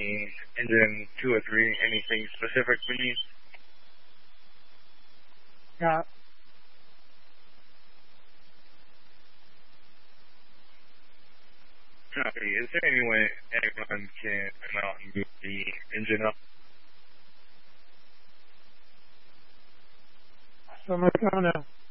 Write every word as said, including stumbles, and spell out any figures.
any engine two or three, anything specific we need? Yeah. Copy. Is there any way anyone can come out and boot the engine up? So my phone now.